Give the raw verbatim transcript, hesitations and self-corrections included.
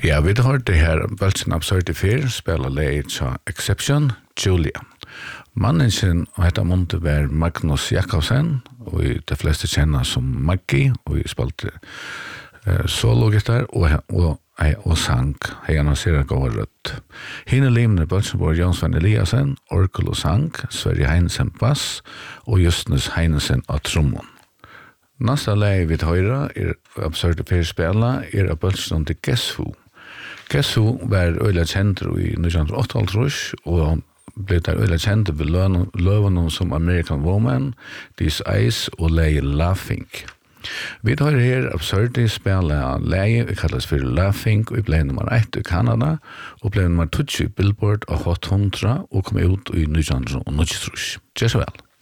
Ja, vi har det her Velsen Absurde Fyr, spiller leie til Exception, Julia. Mannen sin og heter måtte være Magnus Jakobsen, og de fleste kjenner som Maggie, og vi spilte uh, solo-gitar og, og, og sang. Hei, han ser en god rødt. Hine limene Bølsenborg Jonsven Eliasen, orgel og sang, Sverre Heinesen bass, og Justnes Heinesen av trommon. Næsta leie vi høyre er Absurde Fyr spiller, er av Bølsen til Guess Who. Guess Who var øyla kjent i nitton åttaogtrýss, og ble der øyla kjent ved løvene som American Woman, These Eyes og leie Laughing. Vi har her Absurde spiller leie, vi kalles for Laughing, og vi ble nummer ett i Kanada, og ble nummer tjugo i Billboard og Hot hundra, og kom ut i nitton níggjuogtrýss. Gjør så vel.